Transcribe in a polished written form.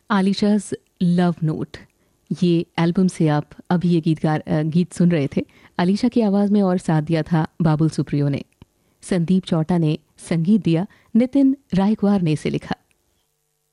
आलिशा's love note, ये album से आप अभी ये गीत सुन रहे थे। अलीशा की आवाज़ में और साथ दिया था बाबुल सुप्रियो ने। संदीप चौटा ने संगीत दिया, नितिन रायकवार ने इसे लिखा।